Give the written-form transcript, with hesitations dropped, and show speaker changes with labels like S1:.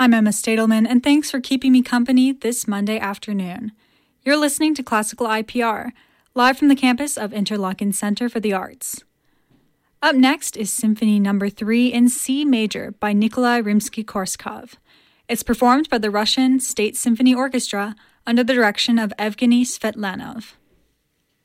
S1: I'm Emma Stadelman, and thanks for keeping me company this Monday afternoon. You're listening to Classical IPR, live from the campus of Interlochen Center for the Arts. Up next is Symphony No. 3 in C major by Nikolai Rimsky-Korskov. It's performed by the Russian State Symphony Orchestra under the direction of Evgeny Svetlanov.